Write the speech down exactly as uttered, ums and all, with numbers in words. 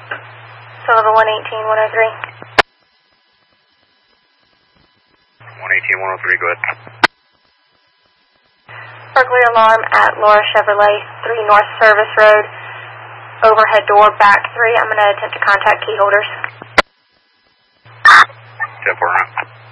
Sullivan one eighteen one oh three. one eighteen one oh three, go ahead. Burglary alarm at Laura Chevrolet, three North Service Road. Overhead door, back three. I'm going to attempt to contact key holders. ten four.